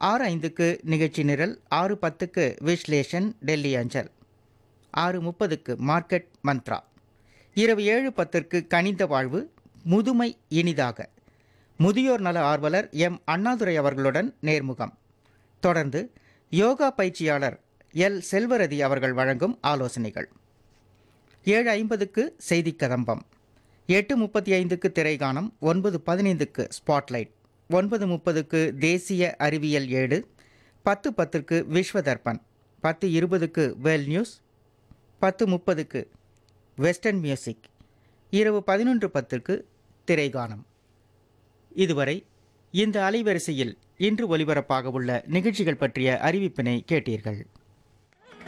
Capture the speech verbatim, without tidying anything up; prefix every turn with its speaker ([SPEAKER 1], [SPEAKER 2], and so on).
[SPEAKER 1] ஆறு ஐந்துக்கு நிகழ்ச்சி நிரல், ஆறு பத்துக்கு விஸ்லேஷன் டெல்லி அஞ்சல், ஆறு முப்பதுக்கு மார்க்கெட் மந்த்ரா, இரவு ஏழு பத்திற்கு கனிந்த வாழ்வு முதுமை இனிதாக முதியோர் நல ஆர்வலர் எம் அண்ணாதுரை அவர்களுடன் நேர்முகம். தொடர்ந்து யோகா பயிற்சியாளர் எல் செல்வரதி அவர்கள் வழங்கும் ஆலோசனைகள். ஏழு ஐம்பதுக்கு செய்தி கதம்பம், எட்டு முப்பத்தி ஐந்துக்கு திரைகானம், ஒன்பது பதினைந்துக்கு ஸ்பாட்லைட், ஒன்பது முப்பதுக்கு தேசிய அறிவியல் ஏடு, பத்து பத்திற்கு விஸ்வதர்பன், பத்து இருபதுக்கு வேல் நியூஸ், பத்து முப்பதுக்கு வெஸ்டர்ன் மியூசிக், இரவு பதினொன்று பத்திற்கு திரைகானம். இதுவரை இந்த அலைவரிசையில் இன்று ஒலிபரப்பாக உள்ள நிகழ்ச்சிகள் பற்றிய அறிவிப்பினை கேட்டீர்கள்.